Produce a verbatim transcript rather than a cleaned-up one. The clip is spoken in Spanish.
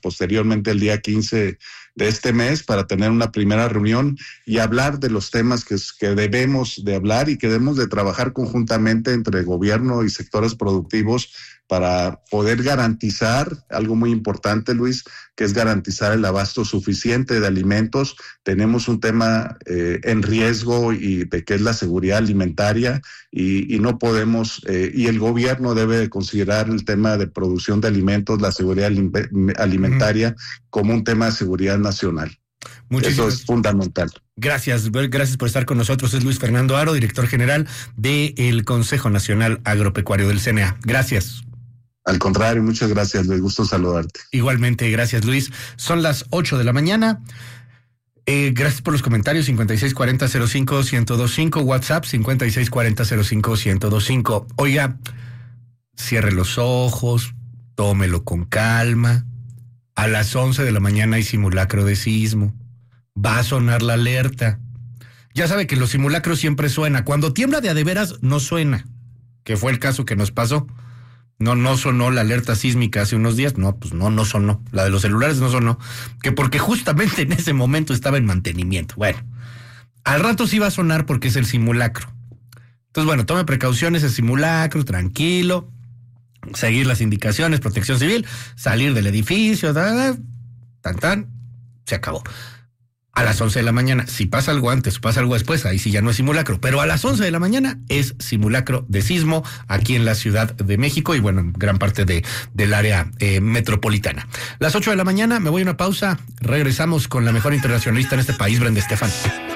posteriormente el día quince de este mes para tener una primera reunión y hablar de los temas que, que debemos de hablar y que debemos de trabajar conjuntamente entre gobierno y sectores productivos para poder garantizar algo muy importante, Luis, que es garantizar el abasto suficiente de alimentos. Tenemos un tema eh, en riesgo y de que es la seguridad alimentaria y, y no podemos, eh, y el gobierno debe de considerar el tema de producción de alimentos, la seguridad alimentaria, mm. como un tema de seguridad nacional. Muchísimas. Eso es fundamental. Gracias, gracias por estar con nosotros. Es Luis Fernando Haro, director general del Consejo Nacional Agropecuario del C N A. Gracias. Al contrario, muchas gracias, Luis, gusto saludarte. Igualmente, gracias, Luis. Son las ocho de la mañana. Eh, gracias por los comentarios. cincuenta y seis cuarenta cero cinco ciento veinticinco, WhatsApp cincuenta y seis cuarenta cero cinco ciento veinticinco. Oiga, cierre los ojos, tómelo con calma. A las once de la mañana hay simulacro de sismo. Va a sonar la alerta. Ya sabe que los simulacros siempre suena. Cuando tiembla de a de veras, no suena. Que fue el caso que nos pasó. No, no sonó la alerta sísmica hace unos días. No, pues no, no sonó. La de los celulares no sonó. Que porque justamente en ese momento estaba en mantenimiento. Bueno, al rato sí va a sonar porque es el simulacro. Entonces, bueno, tome precauciones, el simulacro, tranquilo. Seguir las indicaciones, protección civil, salir del edificio, tan, tan, tan, se acabó. A las once de la mañana, si pasa algo antes o pasa algo después, ahí sí ya no es simulacro, pero a las once de la mañana es simulacro de sismo aquí en la Ciudad de México y bueno, en gran parte de, del área eh, metropolitana. Las ocho de la mañana, me voy a una pausa, regresamos con la mejor internacionalista en este país, Brenda Estefan.